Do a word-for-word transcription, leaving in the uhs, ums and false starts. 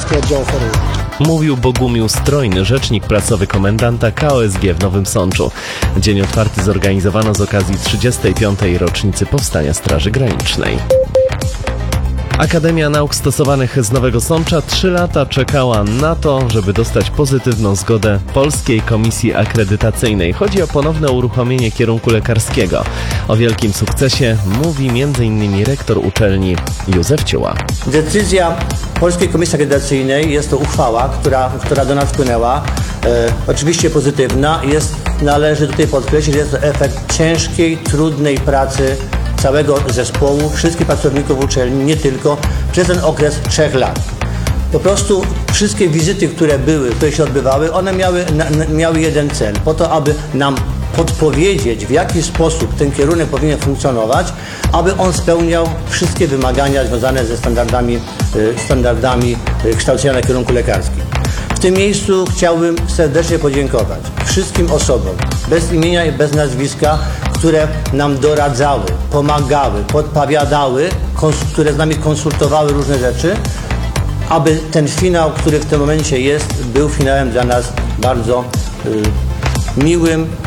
Kaliski oddział oferuje. Mówił Bogumił Strojny, rzecznik prasowy komendanta K O S G w Nowym Sączu. Dzień otwarty zorganizowano z okazji trzydziestej piątej rocznicy powstania Straży Granicznej. Akademia Nauk Stosowanych z Nowego Sącza trzy lata czekała na to, żeby dostać pozytywną zgodę Polskiej Komisji Akredytacyjnej. Chodzi o ponowne uruchomienie kierunku lekarskiego. O wielkim sukcesie mówi między innymi rektor uczelni Józef Ciuła. Decyzja Polskiej Komisji Akredytacyjnej jest to uchwała, która, która do nas wpłynęła. E, oczywiście pozytywna. Jest, należy tutaj podkreślić, że jest to efekt ciężkiej, trudnej pracy całego zespołu, wszystkich pracowników uczelni, nie tylko, przez ten okres trzech lat. Po prostu wszystkie wizyty, które były, które się odbywały, one miały, na, miały jeden cel, po to, aby nam podpowiedzieć, w jaki sposób ten kierunek powinien funkcjonować, aby on spełniał wszystkie wymagania związane ze standardami, standardami kształcenia na kierunku lekarskim. W tym miejscu chciałbym serdecznie podziękować wszystkim osobom, bez imienia i bez nazwiska, które nam doradzały, pomagały, podpowiadały, które z nami konsultowały różne rzeczy, aby ten finał, który w tym momencie jest, był finałem dla nas bardzo y, miłym,